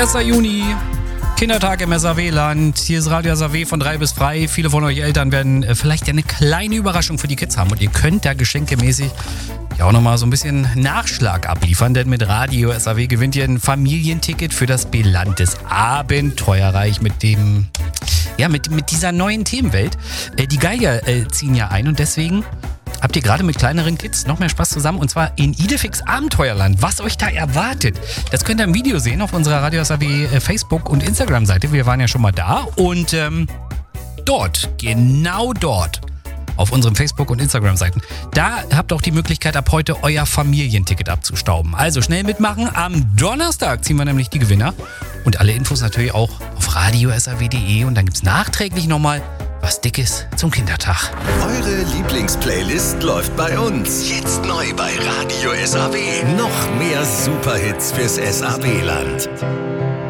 1. Juni, Kindertag im SAW-Land. Hier ist Radio SAW von 3 bis frei. Viele von euch Eltern werden vielleicht eine kleine Überraschung für die Kids haben. Und ihr könnt da geschenkemäßig ja auch nochmal so ein bisschen Nachschlag abliefern. Denn mit Radio SAW gewinnt ihr ein Familienticket für das B-Land des Abenteuerreich mit dem... Ja, mit dieser neuen Themenwelt. Die Geiger ziehen ja ein und deswegen habt ihr gerade mit kleineren Kids noch mehr Spaß zusammen und zwar in Idefix Abenteuerland. Was euch da erwartet, das könnt ihr im Video sehen auf unserer Radio SAW Facebook- und Instagram-Seite. Wir waren ja schon mal da und genau dort, auf unseren Facebook- und Instagram-Seiten, da habt ihr auch die Möglichkeit, ab heute euer Familienticket abzustauben. Also schnell mitmachen. Am Donnerstag ziehen wir nämlich die Gewinner. Und alle Infos natürlich auch auf radiosaw.de. Und dann gibt es nachträglich nochmal was Dickes zum Kindertag. Eure Lieblingsplaylist läuft bei uns. Jetzt neu bei Radio SAW. Noch mehr Superhits fürs SAW-Land.